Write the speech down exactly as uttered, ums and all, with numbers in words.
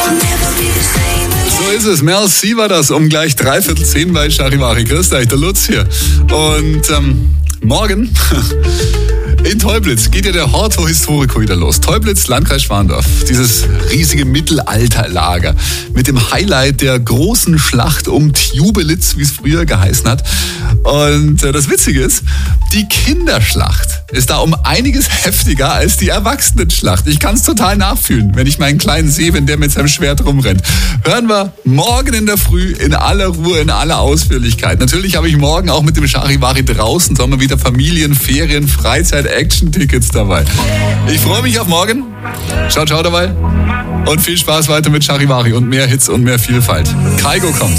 So ist es. Mel C war das um gleich dreiviertel zehn bei Charivari. Grüß euch, der Lutz hier. Und ähm, morgen in Teublitz geht ja der Horto Historico wieder los. Teublitz, Landkreis Schwandorf. Dieses riesige Mittelalterlager mit dem Highlight der großen Schlacht um Tjubelitz, wie es früher geheißen hat. Und äh, das Witzige ist, die Kinderschlacht ist da um einiges heftiger als die Erwachsenenschlacht. Ich kann es total nachfühlen, wenn ich meinen Kleinen sehe, wenn der mit seinem Schwert rumrennt. Hören wir morgen in der Früh in aller Ruhe, in aller Ausführlichkeit. Natürlich habe ich morgen auch mit dem Charivari draußen, sagen wir wieder Familien, Ferien, Freizeit, Action-Tickets dabei. Ich freue mich auf morgen. Ciao, ciao dabei. Und viel Spaß weiter mit Charivari und mehr Hits und mehr Vielfalt. Kaigo kommt.